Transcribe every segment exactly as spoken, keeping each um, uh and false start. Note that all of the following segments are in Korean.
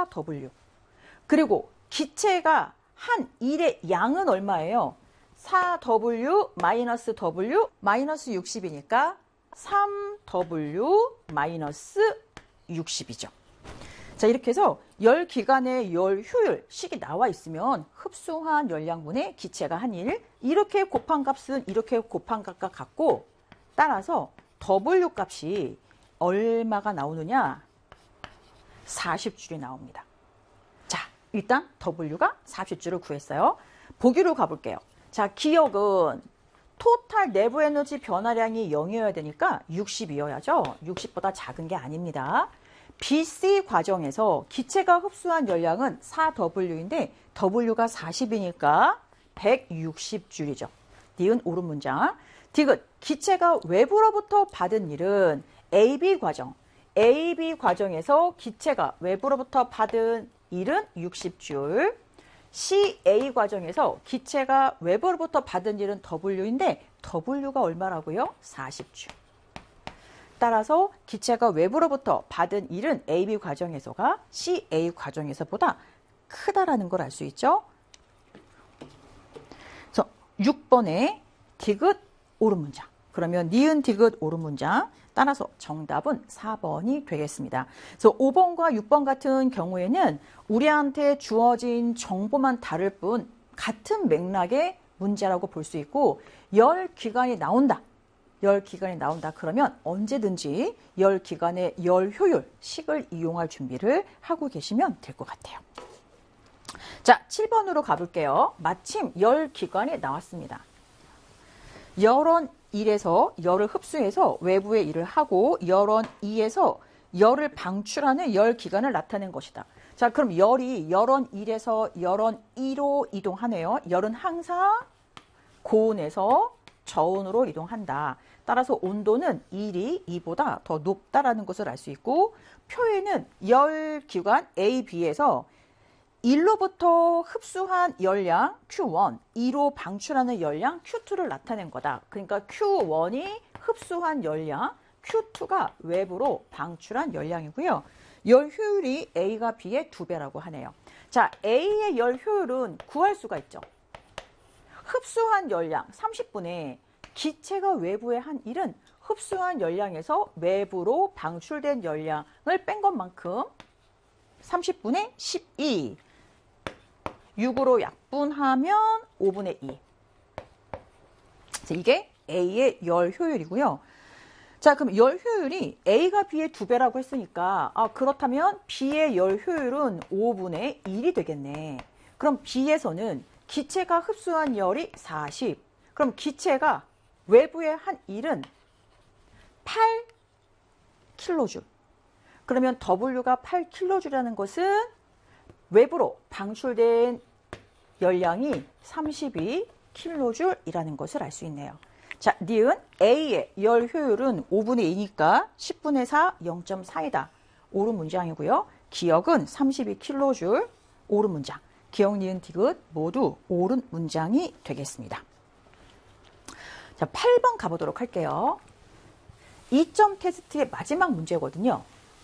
사 더블유. 그리고 기체가 한 일의 양은 얼마예요? 사 더블유 마이너스 W 마이너스 육십이니까 삼 더블유 마이너스 육십이죠. 자, 이렇게 해서 열 기간의 열 효율 식이 나와 있으면 흡수한 열량분의 기체가 한 일, 이렇게 곱한 값은 이렇게 곱한 값과 같고, 따라서 W 값이 얼마가 나오느냐? 사십 줄이 나옵니다. 자, 일단 W가 사십 줄을 구했어요. 보기로 가볼게요. 자, 기억은 토탈 내부 에너지 변화량이 영이어야 되니까 육십이어야죠. 육십보다 작은 게 아닙니다. 비씨 과정에서 기체가 흡수한 열량은 사 더블유인데 W가 사십이니까 백육십 줄이죠. 니은 옳은 문장. 디귿, 기체가 외부로부터 받은 일은 에이비 과정. 에이비 과정에서 기체가 외부로부터 받은 일은 육십 줄. 씨에이 과정에서 기체가 외부로부터 받은 일은 W인데 W가 얼마라고요? 사십 줄. 따라서 기체가 외부로부터 받은 일은 에이비 과정에서가 씨에이 과정에서보다 크다라는 걸 알 수 있죠. 그래서 육 번에 디귿 옳은 문장. 그러면 니은 디귿 옳은 문장. 따라서 정답은 사 번이 되겠습니다. 그래서 오 번과 육 번 같은 경우에는 우리한테 주어진 정보만 다를 뿐 같은 맥락의 문제라고 볼 수 있고, 열 기간이 나온다. 열 기간이 나온다. 그러면 언제든지 열 기간의 열 효율 식을 이용할 준비를 하고 계시면 될 것 같아요. 자, 칠 번으로 가볼게요. 마침 열 기간이 나왔습니다. 열원 일에서 열을 흡수해서 외부의 일을 하고 열원 이에서 열을 방출하는 열 기간을 나타낸 것이다. 자, 그럼 열이 열원 일에서 열원 이로 이동하네요. 열은 항상 고온에서 저온으로 이동한다. 따라서 온도는 일이 이보다 더 높다라는 것을 알 수 있고, 표에는 열 기관 에이, 비에서 일로부터 흡수한 열량 큐원, 이로 방출하는 열량 큐투를 나타낸 거다. 그러니까 큐원이 흡수한 열량, 큐투가 외부로 방출한 열량이고요. 열 효율이 A가 B의 두 배라고 하네요. 자, A의 열 효율은 구할 수가 있죠. 흡수한 열량 삼십 분에 기체가 외부에 한 일은 흡수한 열량에서 외부로 방출된 열량을 뺀 것만큼 삼십 분의 십이, 육으로 약분하면 오분의 이. 이게 A의 열 효율이고요. 자, 그럼 열 효율이 A가 B의 두 배라고 했으니까, 아, 그렇다면 B의 열 효율은 오분의 일이 되겠네. 그럼 B에서는 기체가 흡수한 열이 사십. 그럼 기체가 외부에 한 일은 팔 킬로줄. 그러면 W가 팔 킬로줄이라는 것은 외부로 방출된 열량이 삼십이 킬로줄이라는 것을 알 수 있네요. 자, 니은 A의 열 효율은 오분의 이니까 십분의 사, 영 점 사이다. 옳은 문장이고요. 기억은 삼십이 킬로줄, 옳은 문장. 기억, 니은, 디귿 모두 옳은 문장이 되겠습니다. 자, 팔 번 가보도록 할게요. 이 점 테스트의 마지막 문제거든요.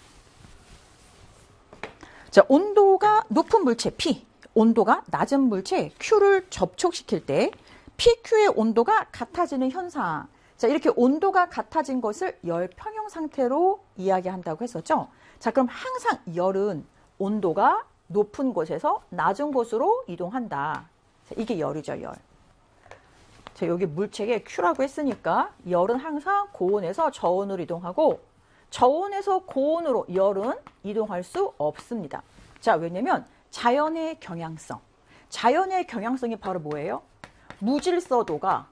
자, 온도가 높은 물체 P, 온도가 낮은 물체 Q를 접촉시킬 때 피큐의 온도가 같아지는 현상. 자, 이렇게 온도가 같아진 것을 열 평형 상태로 이야기한다고 했었죠. 자, 그럼 항상 열은 온도가 높은 곳에서 낮은 곳으로 이동한다. 자, 이게 열이죠, 열. 자, 여기 물체에 Q라고 했으니까 열은 항상 고온에서 저온으로 이동하고, 저온에서 고온으로 열은 이동할 수 없습니다. 자, 왜냐면 자연의 경향성. 자연의 경향성이 바로 뭐예요? 무질서도가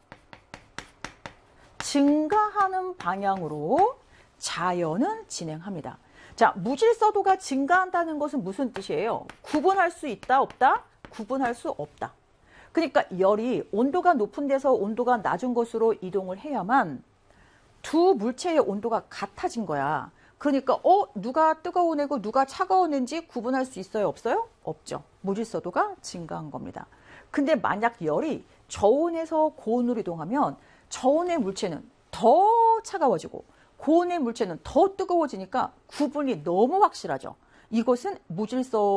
증가하는 방향으로 자연은 진행합니다. 자, 무질서도가 증가한다는 것은 무슨 뜻이에요? 구분할 수 있다, 없다? 구분할 수 없다. 그러니까 열이 온도가 높은 데서 온도가 낮은 곳으로 이동을 해야만 두 물체의 온도가 같아진 거야. 그러니까 어 누가 뜨거운 애고 누가 차가운 애인지 구분할 수 있어요? 없어요? 없죠. 무질서도가 증가한 겁니다. 근데 만약 열이 저온에서 고온으로 이동하면 저온의 물체는 더 차가워지고 고온의 물체는 더 뜨거워지니까 구분이 너무 확실하죠. 이것은 무질서